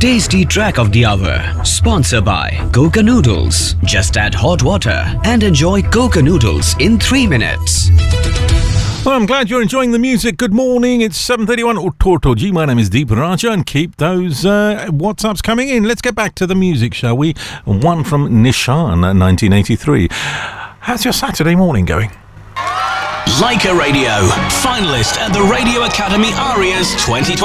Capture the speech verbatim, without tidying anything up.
Tasty track of the hour. Sponsored by Coca Noodles. Just add hot water and enjoy Coca Noodles in three minutes. Well, I'm glad you're enjoying the music. Good morning. It's seven thirty-one. Tortoji. My name is Deep Raja, and keep those uh, WhatsApps coming in. Let's get back to the music, shall we? One from Nishan, nineteen eighty-three. How's your Saturday morning going? Leica Radio, finalist at the Radio Academy Arias twenty twenty.